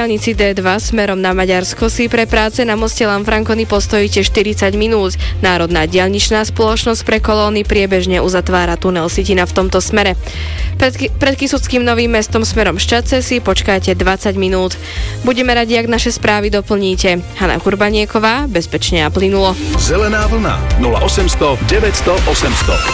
diaľnici D2 smerom na Maďarsko si pre práce na moste Lanfranconi postojíte 40 minút. Národná diaľničná spoločnosť pre kolóny priebežne uzatvára tunel Sitina v tomto smere. Pred Kysuckým Novým Mestom smerom Šťadce si počkáte 20 minút. Budeme radi, ak naše správy doplníte. Hana Kurbanieková, bezpečne a plynulo. Zelená vlna 0800 900 800.